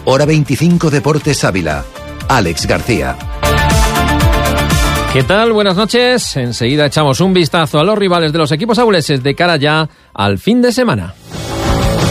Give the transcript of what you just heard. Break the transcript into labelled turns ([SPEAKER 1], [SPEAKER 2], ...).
[SPEAKER 1] Hora 25 Deportes Ávila. Alex García.
[SPEAKER 2] ¿Qué tal? Buenas noches. Enseguida echamos un vistazo a los rivales de los equipos abuleses de cara ya al fin de semana.